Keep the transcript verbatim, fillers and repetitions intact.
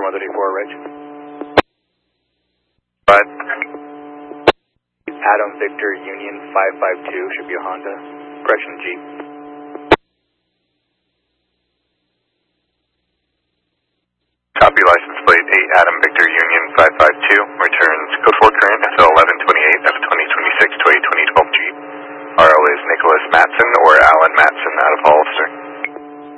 one three four, Reg. But Adam Victor Union five five two, should be a Honda. Correction, Jeep. Copy license plate eight Adam Victor Union five five two, returns code four current, S L eleven.